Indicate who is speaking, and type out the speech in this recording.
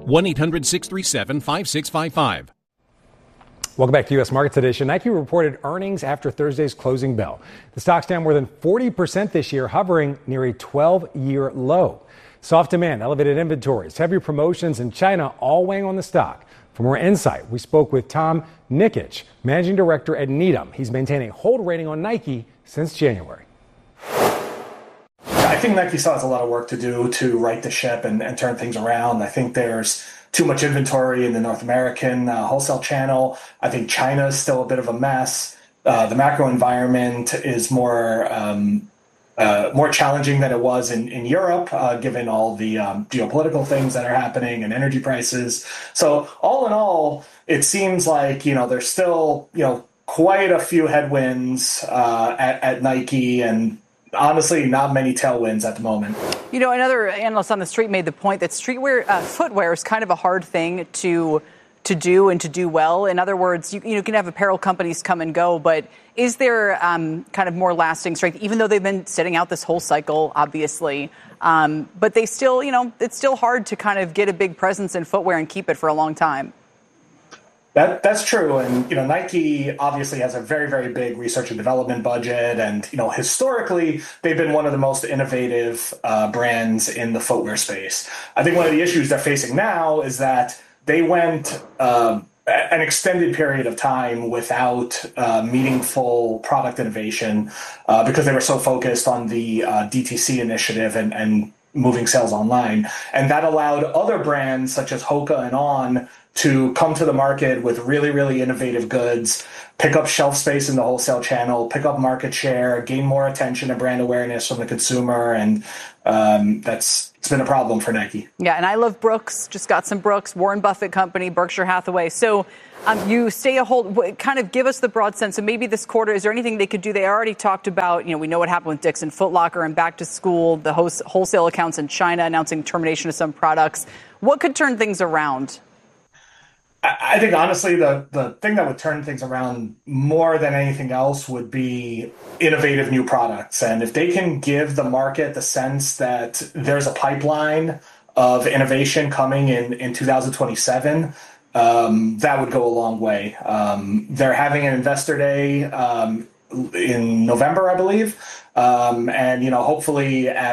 Speaker 1: 1-800-637-5655.
Speaker 2: Welcome back to U.S. Markets Edition. Nike reported earnings after Thursday's closing bell. The stock's down more than 40% this year, hovering near a 12-year low. Soft demand, elevated inventories, heavy promotions in China all weighing on the stock. For more insight, we spoke with Tom Nikic, managing director at Needham. He's maintained a hold rating on Nike since January.
Speaker 3: I think Nike still has a lot of work to do to right the ship and turn things around. I think there's too much inventory in the North American wholesale channel. I think China is still a bit of a mess. The macro environment is more challenging than it was in Europe, given all the geopolitical things that are happening and energy prices. So all in all, it seems like, there's still, quite a few headwinds at Nike, and honestly, not many tailwinds at the moment.
Speaker 4: Another analyst on the street made the point that footwear is kind of a hard thing to do and to do well. In other words, you can have apparel companies come and go, but is there kind of more lasting strength, even though they've been sitting out this whole cycle, obviously, but they still, it's still hard to kind of get a big presence in footwear and keep it for a long time.
Speaker 3: That's true. And, Nike obviously has a very, very big research and development budget. And, historically, they've been one of the most innovative brands in the footwear space. I think one of the issues they're facing now is that they went an extended period of time without meaningful product innovation because they were so focused on the DTC initiative and moving sales online. And that allowed other brands such as Hoka and On to come to the market with really, really innovative goods, pick up shelf space in the wholesale channel, pick up market share, gain more attention and brand awareness from the consumer. And it's been a problem for Nike.
Speaker 4: Yeah, and I love Brooks. Just got some Brooks, Warren Buffett Company, Berkshire Hathaway. So you stay a hold, kind of give us the broad sense. So maybe this quarter, is there anything they could do? They already talked about, we know what happened with Dick's and Foot Locker and back to school, the wholesale accounts in China announcing termination of some products. What could turn things around?
Speaker 3: I think, honestly, the thing that would turn things around more than anything else would be innovative new products. And if they can give the market the sense that there's a pipeline of innovation coming in 2027, that would go a long way. They're having an investor day in November, I believe. And, hopefully